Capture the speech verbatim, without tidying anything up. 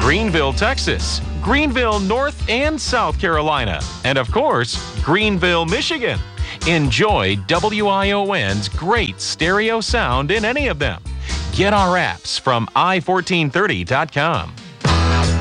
Greenville, Texas, Greenville, North and South Carolina, and of course, Greenville, Michigan. Enjoy W I O N's great stereo sound in any of them. Get our apps from i fourteen thirty dot com.